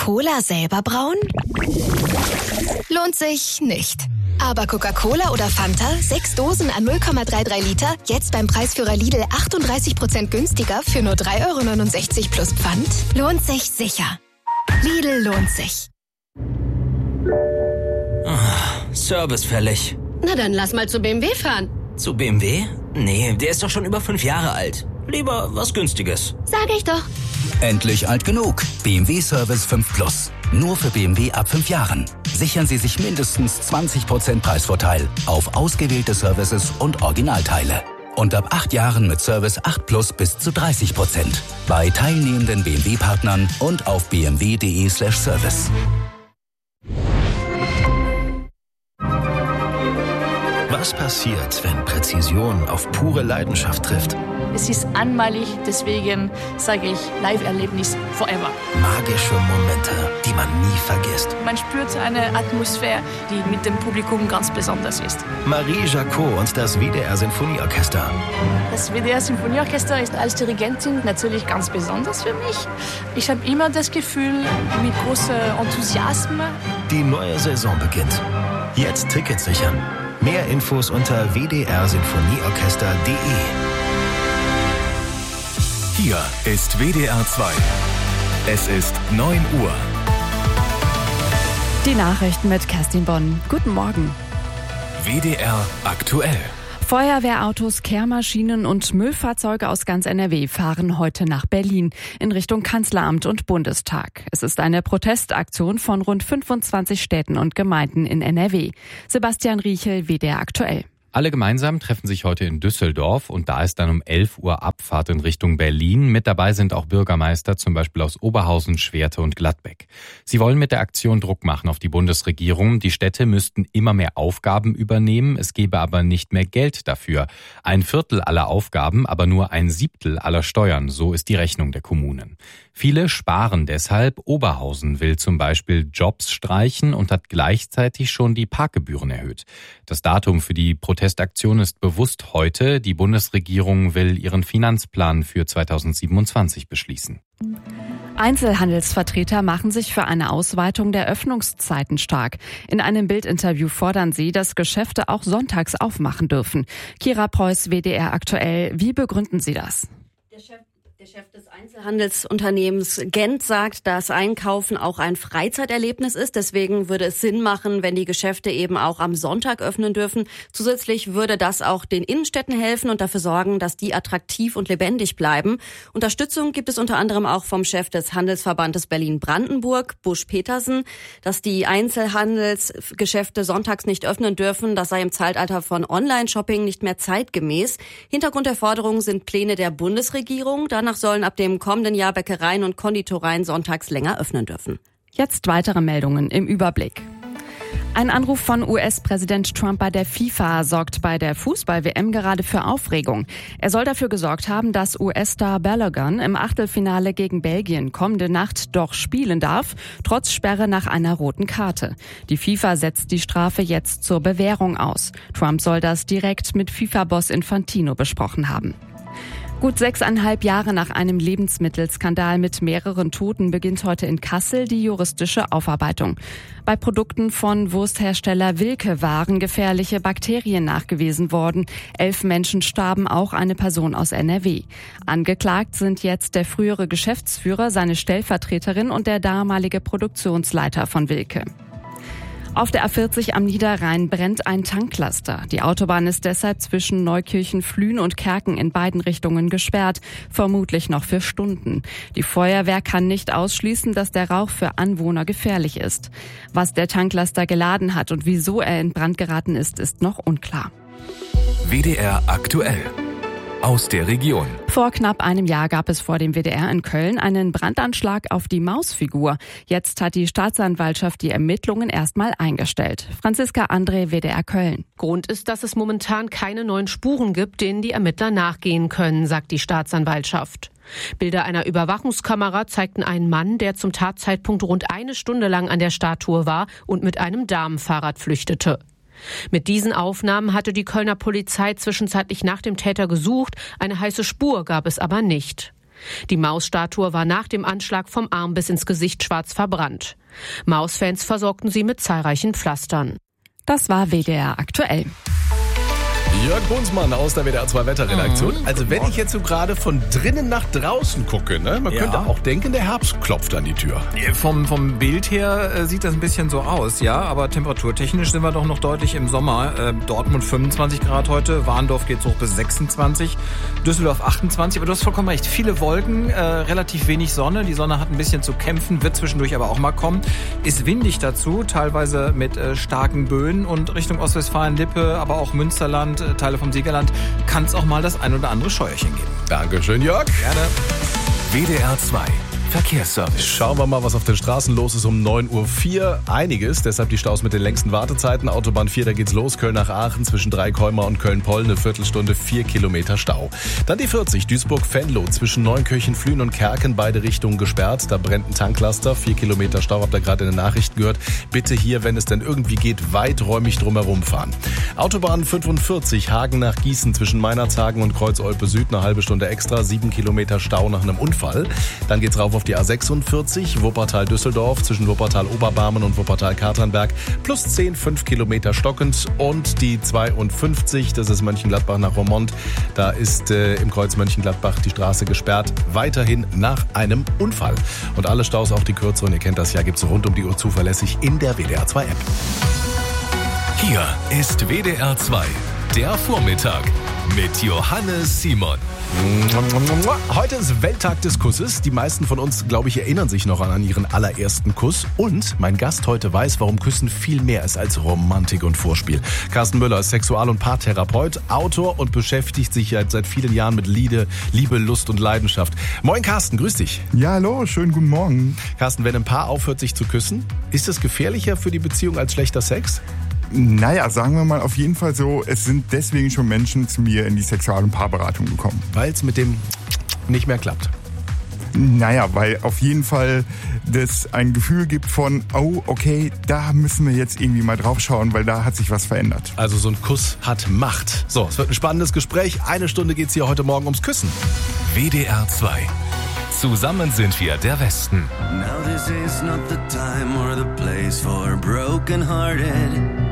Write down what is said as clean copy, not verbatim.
Cola selber brauen? Lohnt sich nicht. Aber Coca-Cola oder Fanta, 6 Dosen an 0,33 Liter, jetzt beim Preisführer Lidl 38% günstiger für nur 3,69 € plus Pfand? Lohnt sich sicher. Lidl lohnt sich. Service fällig. Na dann lass mal zu BMW fahren. Zu BMW? Nee, der ist doch schon über 5 Jahre alt. Lieber was Günstiges. Sag ich doch. Endlich alt genug. BMW Service 5 Plus. Nur für BMW ab 5 Jahren. Sichern Sie sich mindestens 20% Preisvorteil auf ausgewählte Services und Originalteile. Und ab 8 Jahren mit Service 8 Plus bis zu 30%. Bei teilnehmenden BMW-Partnern und auf bmw.de/service. Was passiert, wenn Präzision auf pure Leidenschaft trifft? Es ist einmalig, deswegen sage ich Live-Erlebnis forever. Magische Momente, die man nie vergisst. Man spürt eine Atmosphäre, die mit dem Publikum ganz besonders ist. Marie Jacot und das WDR Sinfonieorchester. Das WDR Sinfonieorchester ist als Dirigentin natürlich ganz besonders für mich. Ich habe immer das Gefühl, mit großem Enthusiasmus. Die neue Saison beginnt. Jetzt Tickets sichern. Mehr Infos unter wdrsinfonieorchester.de. Hier ist WDR 2. Es ist 9 Uhr. Die Nachrichten mit Kerstin Bonn. Guten Morgen. WDR aktuell. Feuerwehrautos, Kehrmaschinen und Müllfahrzeuge aus ganz NRW fahren heute nach Berlin in Richtung Kanzleramt und Bundestag. Es ist eine Protestaktion von rund 25 Städten und Gemeinden in NRW. Sebastian Riechel, WDR aktuell. Alle gemeinsam treffen sich heute in Düsseldorf und da ist dann um 11 Uhr Abfahrt in Richtung Berlin. Mit dabei sind auch Bürgermeister, zum Beispiel aus Oberhausen, Schwerte und Gladbeck. Sie wollen mit der Aktion Druck machen auf die Bundesregierung. Die Städte müssten immer mehr Aufgaben übernehmen, es gebe aber nicht mehr Geld dafür. 1/4 aller Aufgaben, aber nur 1/7 aller Steuern, so ist die Rechnung der Kommunen. Viele sparen deshalb. Oberhausen will zum Beispiel Jobs streichen und hat gleichzeitig schon die Parkgebühren erhöht. Das Datum für die Protestaktion ist bewusst heute. Die Bundesregierung will ihren Finanzplan für 2027 beschließen. Einzelhandelsvertreter machen sich für eine Ausweitung der Öffnungszeiten stark. In einem Bildinterview fordern sie, dass Geschäfte auch sonntags aufmachen dürfen. Kira Preuß, WDR aktuell. Wie begründen Sie das? Der Chef des Einzelhandelsunternehmens Gent sagt, dass Einkaufen auch ein Freizeiterlebnis ist. Deswegen würde es Sinn machen, wenn die Geschäfte eben auch am Sonntag öffnen dürfen. Zusätzlich würde das auch den Innenstädten helfen und dafür sorgen, dass die attraktiv und lebendig bleiben. Unterstützung gibt es unter anderem auch vom Chef des Handelsverbandes Berlin-Brandenburg, Busch Petersen. Dass die Einzelhandelsgeschäfte sonntags nicht öffnen dürfen, das sei im Zeitalter von Online-Shopping nicht mehr zeitgemäß. Hintergrund der Forderung sind Pläne der Bundesregierung. Danach sollen ab dem kommenden Jahr Bäckereien und Konditoreien sonntags länger öffnen dürfen. Jetzt weitere Meldungen im Überblick. Ein Anruf von US-Präsident Trump bei der FIFA sorgt bei der Fußball-WM gerade für Aufregung. Er soll dafür gesorgt haben, dass US-Star Balogun im Achtelfinale gegen Belgien kommende Nacht doch spielen darf, trotz Sperre nach einer roten Karte. Die FIFA setzt die Strafe jetzt zur Bewährung aus. Trump soll das direkt mit FIFA-Boss Infantino besprochen haben. Gut 6,5 Jahre nach einem Lebensmittelskandal mit mehreren Toten beginnt heute in Kassel die juristische Aufarbeitung. Bei Produkten von Wursthersteller Wilke waren gefährliche Bakterien nachgewiesen worden. 11 Menschen starben, auch eine Person aus NRW. Angeklagt sind jetzt der frühere Geschäftsführer, seine Stellvertreterin und der damalige Produktionsleiter von Wilke. Auf der A40 am Niederrhein brennt ein Tanklaster. Die Autobahn ist deshalb zwischen Neukirchen-Flühen und Kerken in beiden Richtungen gesperrt, vermutlich noch für Stunden. Die Feuerwehr kann nicht ausschließen, dass der Rauch für Anwohner gefährlich ist. Was der Tanklaster geladen hat und wieso er in Brand geraten ist, ist noch unklar. WDR aktuell. Aus der Region. Vor knapp einem Jahr gab es vor dem WDR in Köln einen Brandanschlag auf die Mausfigur. Jetzt hat die Staatsanwaltschaft die Ermittlungen erstmal eingestellt. Franziska André, WDR Köln. Grund ist, dass es momentan keine neuen Spuren gibt, denen die Ermittler nachgehen können, sagt die Staatsanwaltschaft. Bilder einer Überwachungskamera zeigten einen Mann, der zum Tatzeitpunkt rund 1 Stunde lang an der Statue war und mit einem Damenfahrrad flüchtete. Mit diesen Aufnahmen hatte die Kölner Polizei zwischenzeitlich nach dem Täter gesucht, eine heiße Spur gab es aber nicht. Die Maus-Statue war nach dem Anschlag vom Arm bis ins Gesicht schwarz verbrannt. Maus-Fans versorgten sie mit zahlreichen Pflastern. Das war WDR aktuell. Jörg Brunsmann aus der WDR 2 Wetterredaktion. Also wenn ich jetzt so gerade von drinnen nach draußen gucke, ne, man könnte auch denken, der Herbst klopft an die Tür. Vom Bild her sieht das ein bisschen so aus, ja, aber temperaturtechnisch sind wir doch noch deutlich im Sommer. Dortmund 25 Grad heute, Warndorf geht's hoch bis 26, Düsseldorf 28, aber du hast vollkommen recht, viele Wolken, relativ wenig Sonne, die Sonne hat ein bisschen zu kämpfen, wird zwischendurch aber auch mal kommen, ist windig dazu, teilweise mit starken Böen und Richtung Ostwestfalen-Lippe, aber auch Münsterland, Teile vom Siegerland, kann es auch mal das ein oder andere Scheuerchen geben. Dankeschön, Jörg. Gerne. WDR 2 Verkehrsservice. Schauen wir mal, was auf den Straßen los ist um 9.04 Uhr. Einiges, deshalb die Staus mit den längsten Wartezeiten. Autobahn 4, da geht's los. Köln nach Aachen zwischen Dreikäumer und Köln-Poll. Eine Viertelstunde, 4 Kilometer Stau. Dann die 40, Duisburg-Venlo zwischen Neunkirchen, Flühen und Kerken. Beide Richtungen gesperrt. Da brennt ein Tanklaster. 4 Kilometer Stau, habt ihr gerade in den Nachrichten gehört. Bitte hier, wenn es denn irgendwie geht, weiträumig drumherum fahren. Autobahn 45, Hagen nach Gießen zwischen Meinerzhagen und Kreuz-Olpe Süd. Eine halbe Stunde extra. 7 Kilometer Stau nach einem Unfall. Dann geht's rauf auf die A46, Wuppertal-Düsseldorf zwischen Wuppertal-Oberbarmen und Wuppertal-Katernberg plus 10, 5 Kilometer stockend. Und die 52, das ist Mönchengladbach nach Romont. Da ist im Kreuz Mönchengladbach die Straße gesperrt, weiterhin nach einem Unfall. Und alle Staus, auch die kürzeren, ihr kennt das ja, gibt's rund um die Uhr zuverlässig in der WDR 2 App. Hier ist WDR 2, der Vormittag mit Johannes Simon. Heute ist Welttag des Kusses. Die meisten von uns, glaube ich, erinnern sich noch an ihren allerersten Kuss. Und mein Gast heute weiß, warum Küssen viel mehr ist als Romantik und Vorspiel. Carsten Müller ist Sexual- und Paartherapeut, Autor und beschäftigt sich seit vielen Jahren mit Liebe, Lust und Leidenschaft. Moin Carsten, grüß dich. Ja, hallo, schönen guten Morgen. Carsten, wenn ein Paar aufhört, sich zu küssen, ist das gefährlicher für die Beziehung als schlechter Sex? Naja, sagen wir mal auf jeden Fall so, es sind deswegen schon Menschen zu mir in die Sexual- und Paarberatung gekommen. Weil es mit dem nicht mehr klappt. Naja, weil auf jeden Fall das ein Gefühl gibt von, oh, okay, da müssen wir jetzt irgendwie mal drauf schauen, weil da hat sich was verändert. Also so ein Kuss hat Macht. So, es wird ein spannendes Gespräch. 1 Stunde geht's hier heute Morgen ums Küssen. WDR 2. Zusammen sind wir der Westen. Now this is not the time or the place for broken-hearted.